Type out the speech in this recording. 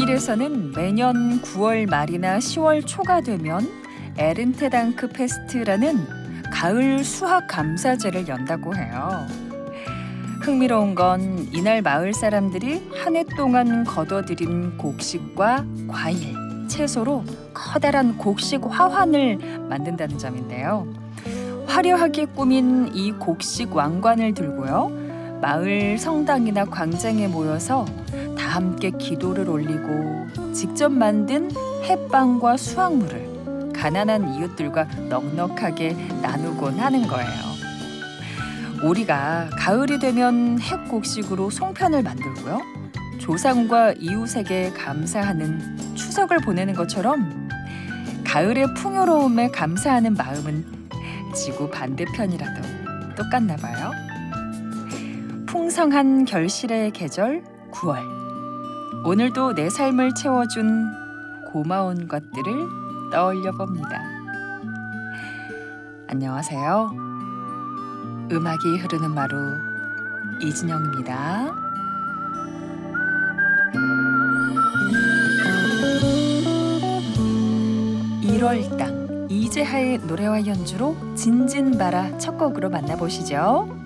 독일에서는 매년 9월 말이나 10월 초가 되면 에른테당크 페스트라는 가을 수학 감사제를 연다고 해요. 흥미로운 건 이날 마을 사람들이 한 해 동안 거둬들인 곡식과 과일, 채소로 커다란 곡식 화환을 만든다는 점인데요. 화려하게 꾸민 이 곡식 왕관을 들고요, 마을 성당이나 광장에 모여서 다 함께 기도를 올리고 직접 만든 햇빵과 수확물을 가난한 이웃들과 넉넉하게 나누곤 하는 거예요. 우리가 가을이 되면 햇곡식으로 송편을 만들고요, 조상과 이웃에게 감사하는 추석을 보내는 것처럼 가을의 풍요로움에 감사하는 마음은 지구 반대편이라도 똑같나 봐요. 풍성한 결실의 계절 9월. 오늘도 내 삶을 채워준 고마운 것들을 떠올려 봅니다. 안녕하세요. 음악이 흐르는 마루 이진영입니다. 1월 땅 이재하의 노래와 연주로 진진바라 첫 곡으로 만나보시죠.